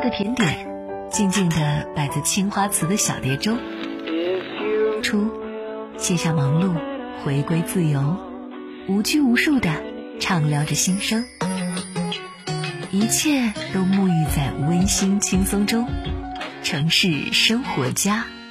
的甜点静静地摆在青花瓷的小碟中。初，卸下忙碌，回归自由，无拘无束地畅聊着心声，一切都沐浴在温馨轻松中。城市生活家。